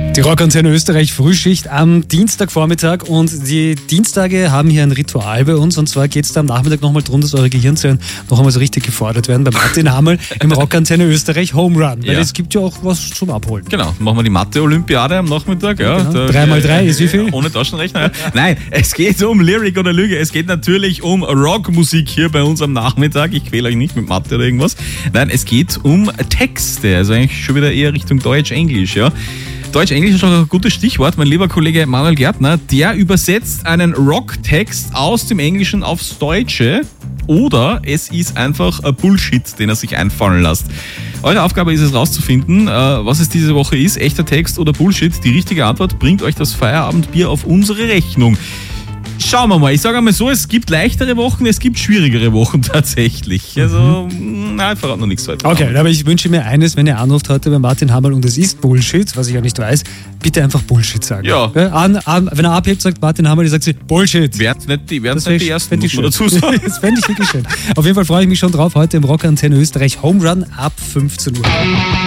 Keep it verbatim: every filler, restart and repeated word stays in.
Die Rockantenne Österreich Frühschicht am Dienstagvormittag und die Dienstage haben hier ein Ritual bei uns und zwar geht es da am Nachmittag nochmal darum, dass eure Gehirnzellen noch einmal so richtig gefordert werden bei Martin Hammerl im Rockantenne Österreich Home Run, weil Ja. es gibt ja auch was zum Abholen. Genau, machen wir die Mathe-Olympiade am Nachmittag. Ja, Genau. Da- Drei mal drei ist wie viel? Ohne Taschenrechner. Ja. Nein, es geht um Lyrik oder Lüge. Es geht natürlich um Rockmusik hier bei uns am Nachmittag. Ich quäle euch nicht mit Mathe oder irgendwas. Nein, es geht um Texte. Also eigentlich schon wieder eher Richtung Deutsch-Englisch. Ja. Deutsch-Englisch ist auch ein gutes Stichwort. Mein lieber Kollege Manuel Gärtner, der übersetzt einen Rocktext aus dem Englischen aufs Deutsche oder es ist einfach ein Bullshit, den er sich einfallen lässt. Eure Aufgabe ist es rauszufinden, äh, was es diese Woche ist, echter Text oder Bullshit. Die richtige Antwort bringt euch das Feierabendbier auf unsere Rechnung. Schauen wir mal, ich sage einmal so, es gibt leichtere Wochen, es gibt schwierigere Wochen tatsächlich. Also, mhm. nein, ich verrate noch nichts weiter. Okay, aber ich wünsche mir eines, wenn ihr anruft heute bei Martin Hammerl und es ist Bullshit, was ich ja nicht weiß, bitte einfach Bullshit sagen. Ja. An, an, wenn er abhebt, sagt Martin Hammerl, sagt sie Bullshit. Wären nicht die, wären's Das nicht die wär- ersten, fänd muss ich man schön. dazu sagen. Das fände ich wirklich schön. Auf jeden Fall freue ich mich schon drauf, heute im Rockantenne Österreich Home Run ab fünfzehn Uhr.